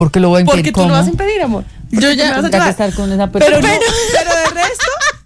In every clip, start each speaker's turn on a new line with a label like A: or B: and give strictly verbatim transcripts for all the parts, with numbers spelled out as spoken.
A: ¿Por qué lo voy a impedir?
B: Porque tú
A: ¿Cómo?
B: lo vas a impedir, amor. Yo ya
A: Tendrá que estar con esa persona.
B: Pero, no, pero de resto,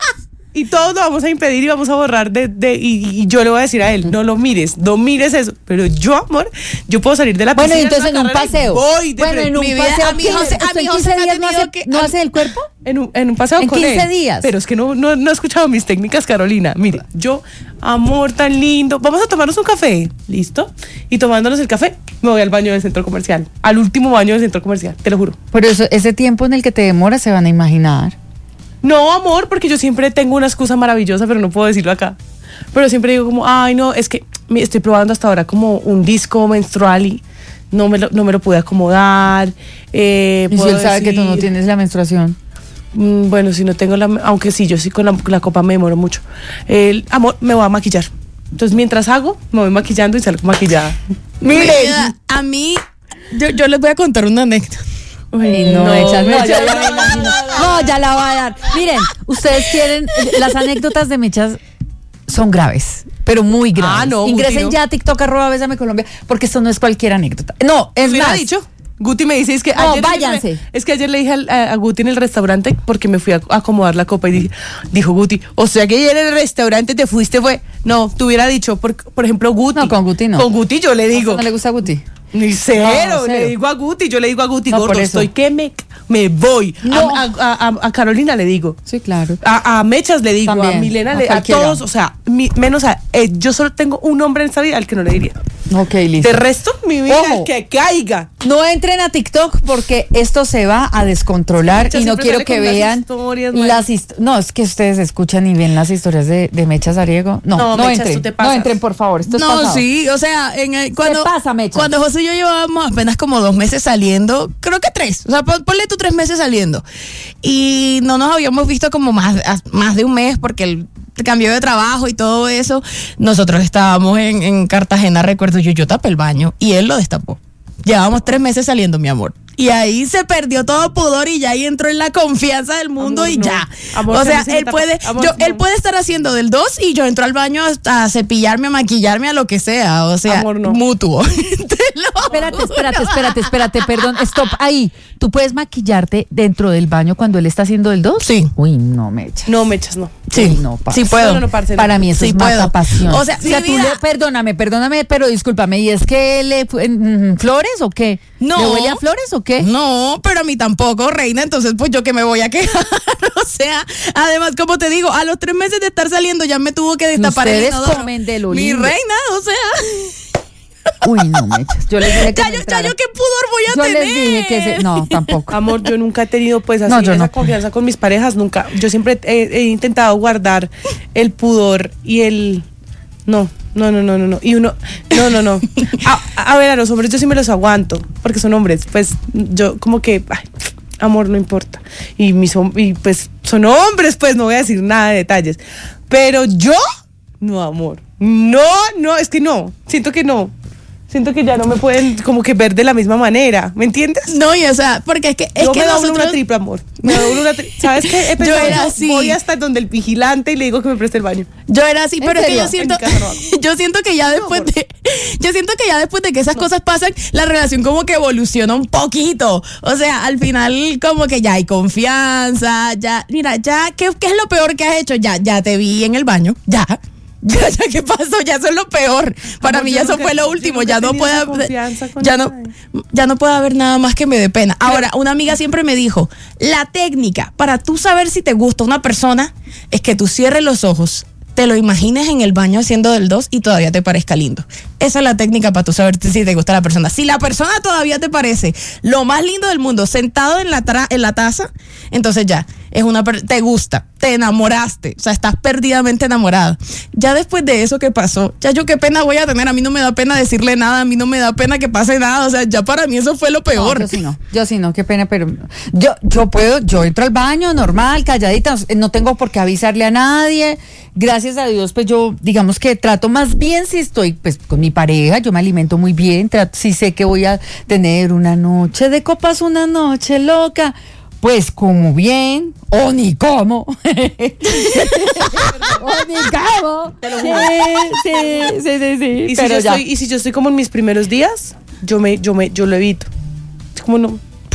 B: y todos lo vamos a impedir y vamos a borrar de, de y, y yo le voy a decir a él, no lo mires, no mires eso. Pero yo, amor, yo puedo salir de la piscina.
A: Bueno, entonces en un paseo.
B: Voy de
A: bueno, en un
B: mi
A: paseo.
B: vida,
A: A mí José, a mí José días no hace, que, ¿no hace el cuerpo?
B: En un, en un paseo
A: en
B: con
A: quince
B: él.
A: días.
B: Pero es que no, no, no he escuchado mis técnicas, Carolina. Mire, yo, amor tan lindo, vamos a tomarnos un café, ¿listo? Y tomándonos el café, me voy al baño del centro comercial, al último baño del centro comercial, te lo juro.
A: Pero eso, ese tiempo en el que te demoras se van a imaginar.
B: No, amor, porque yo siempre tengo una excusa maravillosa, pero no puedo decirlo acá. Pero siempre digo como, ay, no, es que me estoy probando hasta ahora como un disco menstrual y no me lo, no me lo pude acomodar. Eh,
A: ¿Y si él sabe decir, que tú no tienes la menstruación?
B: Mmm, bueno, si no tengo la... Aunque sí, yo sí con la, la copa me demoro mucho. Eh, amor, me voy a maquillar. Entonces, mientras hago, me voy maquillando y salgo maquillada.
C: Miren, a mí, yo, yo les voy a contar una anécdota.
A: Uy, no, no, Mechas, no, ya, ya me imagino. No, ya la va a dar. Miren, ustedes quieren, las anécdotas de Mechas son graves, pero muy graves.
B: Ah, no,
A: Ingresen
B: Guti, no.
A: ya a TikTok, arroba Bésame Colombia, porque esto no es cualquier anécdota. No, es
B: ¿Me
A: más.
B: ha dicho? Guti me dice, es que
A: no,
B: ayer
A: váyanse.
B: Le, es que ayer le dije a, a Guti en el restaurante, porque me fui a acomodar la copa y dije, dijo Guti, o sea que ayer en el restaurante te fuiste, fue, no, te hubiera dicho, por, por ejemplo, Guti.
A: No, con Guti no.
B: Con Guti yo le digo.
A: ¿No le gusta a Guti?
B: Ni cero,
A: no, cero,
B: le digo a Guti, yo le digo a Guti,
A: no,
B: gordo, estoy que me, me voy.
A: No.
B: A, a, a, a Carolina le digo.
A: Sí, claro.
B: A, a Mechas le digo,
A: También,
B: a Milena,
A: a
B: le, a
A: cualquiera.
B: todos, o sea, mi, menos a, eh, yo solo tengo un hombre en esta vida al que no le diría.
A: Ok, listo.
B: De resto, mi vida,
A: Ojo.
B: que caiga.
A: No entren a TikTok porque esto se va a descontrolar
B: Mecha
A: y no
B: siempre
A: quiero
B: sale
A: que
B: con las
A: vean
B: historias,
A: las historias. No, es que ustedes escuchan y ven las historias de, de Mecha Sariego. No,
B: No,
A: no,
B: Mechas,
A: entren.
B: tú te
A: No
B: pasas.
A: entren, por favor. Esto es
C: No,
A: pasado.
C: sí, o sea, en el, cuando,
A: pasa, Mechas?
C: cuando José y yo llevábamos apenas como dos meses saliendo, creo que tres, o sea, pon- ponle tú tres meses saliendo, y no nos habíamos visto como más, más de un mes porque él cambió de trabajo y todo eso. Nosotros estábamos en, en Cartagena, recuerdo yo, yo tapé el baño y él lo destapó. Llevábamos tres meses saliendo, mi amor. Y ahí se perdió todo pudor y ya ahí entró en la confianza del mundo.
B: Amor,
C: y
B: no.
C: ya.
B: Amor,
C: o
B: que a
C: sea,
B: mí se me
C: él
B: tapa-
C: puede,
B: amor,
C: yo,
B: no.
C: él puede estar haciendo del dos y yo entro al baño a cepillarme, a maquillarme, a lo que sea. O sea,
B: Amor, no.
C: mutuo. Te lo
A: Espérate,
C: juro.
A: espérate, espérate, espérate, perdón, stop, ahí. ¿Tú puedes maquillarte dentro del baño cuando él está haciendo el dos?
C: Sí.
A: Uy, no, Mecha.
B: No, Mechas, no.
C: Sí,
A: Uy, no, parce.
C: sí puedo.
B: No, no, no, parce, no.
A: Para mí eso
C: Sí
A: es
C: puedo.
A: mata pasión.
C: O sea,
A: o sea
C: mi
A: tú
C: vida-
A: le, perdóname, perdóname, pero discúlpame, ¿y es que le fue- mm, flores o qué?
C: No.
A: ¿Le huele a flores o qué?
C: No, pero a mí tampoco, reina, entonces pues yo que me voy a quejar. O sea, además, como te digo, a los tres meses de estar saliendo ya me tuvo que destapar el
A: Ustedes
C: inodoro.
A: comen de lo
C: Mi
A: lindo.
C: reina, o sea,
A: Uy, no, Mechas. Yo les dije que
C: ya
A: no
C: yo, ya
A: entraran.
C: yo qué pudor voy a
A: Yo
C: tener.
A: les dije que se, no, tampoco.
B: Amor, yo nunca he tenido pues así
A: No, yo
B: esa
A: no.
B: confianza con mis parejas, nunca. Yo siempre he, he intentado guardar el pudor y el... No, no, no, no, no, no. Y uno... No, no, no. A, a ver, a los hombres yo sí me los aguanto, porque son hombres. Pues yo como que... Ay, amor, no importa. Y, mis, hom- y pues son hombres, pues no voy a decir nada de detalles. Pero yo... No, amor. No, no, es que no. Siento que no. Siento que ya no me pueden como que ver de la misma manera, ¿me entiendes?
C: No, y o sea, porque es que es
B: Yo
C: que
B: me doblo
C: nosotros...
B: una triple, amor. Me doblo una tri- ¿Sabes qué? He pensado,
C: era
B: yo
C: así.
B: voy hasta donde el vigilante y le digo que me preste el baño.
C: Yo era así,
A: ¿En
C: pero es que
A: serio?
C: yo siento,
B: En mi casa no hago.
C: yo siento que ya después
B: amor.
C: de, yo siento que ya después de que esas cosas pasan, la relación como que evoluciona un poquito. O sea, al final como que ya hay confianza, ya, mira, ya, ¿qué, qué es lo peor que has hecho? Ya, ya te vi en el baño, ya. Ya, ya, ¿qué pasó? Ya eso es lo peor. Para
B: Amor,
C: mí
B: yo
C: ya eso
B: nunca-
C: fue lo
B: yo
C: último.
B: nunca
C: Ya
B: he
C: no
B: tenido
C: puede,
B: esa confianza con
C: ya no,
B: nadie.
C: ya no puede haber nada más que me dé pena. Ahora, una amiga siempre me dijo, la técnica para tú saber si te gusta una persona es que tú cierres los ojos, te lo imagines en el baño haciendo del dos y todavía te parezca lindo. Esa es la técnica para tú saber si te gusta la persona. Si la persona todavía te parece lo más lindo del mundo sentado en la, tra- en la taza, entonces ya, es una per- te gusta, te enamoraste, o sea, estás perdidamente enamorada. Ya después de eso que pasó, ya yo qué pena voy a tener, a mí no me da pena decirle nada, a mí no me da pena que pase nada, o sea, ya para mí eso fue lo peor.
A: No, yo sí no, yo sí no, qué pena, pero yo, yo puedo, yo entro al baño normal, calladita, no tengo por qué avisarle a nadie. Gracias a Dios, pues yo, digamos que trato más bien si estoy pues con mi pareja, yo me alimento muy bien, trato, si sé que voy a tener una noche de copas, una noche loca, pues como bien, o ni como. O ni como. Sí, sí, sí, sí, sí.
B: Y si,
A: pero
B: yo
A: ya.
B: estoy, y si yo estoy como en mis primeros días, yo me, yo me, yo lo evito. Es como no,